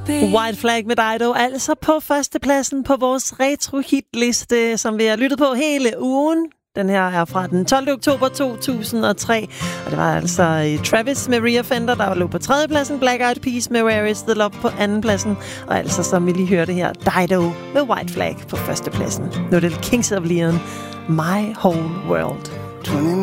White Flag med Dido, altså på førstepladsen på vores retro-hitliste, som vi har lyttet på hele ugen. Den her er fra den 12. oktober 2003, og det var altså Travis med Rear Fender, der lå på tredjepladsen, Black Eyed Peas med Where Is The Love på andenpladsen, og altså, som vi lige hørte her, Dido med White Flag på førstepladsen. Nu er det Kings of Leon, My Whole World.